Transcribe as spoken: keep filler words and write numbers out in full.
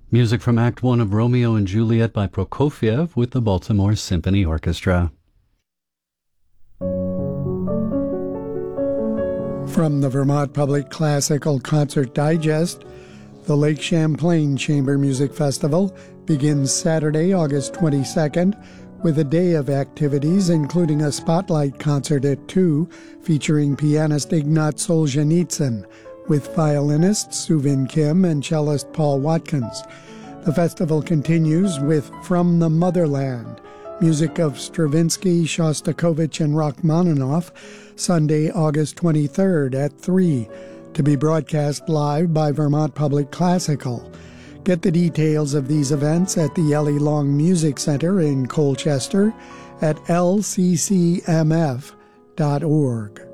Music from Act One of Romeo and Juliet by Prokofiev with the Baltimore Symphony Orchestra. From the Vermont Public Classical Concert Digest, the Lake Champlain Chamber Music Festival begins Saturday, August twenty-second, with a day of activities, including a spotlight concert at two featuring pianist Ignat Solzhenitsyn, with violinists Suvin Kim and cellist Paul Watkins. The festival continues with From the Motherland, music of Stravinsky, Shostakovich, and Rachmaninoff, Sunday, August twenty-third at three, to be broadcast live by Vermont Public Classical. Get the details of these events at the Ellie Long Music Center in Colchester at l c c m f dot org.